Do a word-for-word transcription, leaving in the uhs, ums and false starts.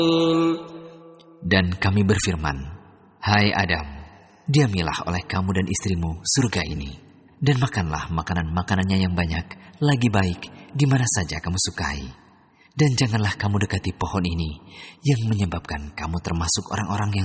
Dan kami berfirman, hai Adam, diamilah oleh kamu dan istrimu surga ini, dan makanlah makanan-makanannya yang banyak, lagi baik di mana saja kamu sukai. Dan janganlah kamu dekati pohon ini, yang menyebabkan kamu termasuk orang-orang yang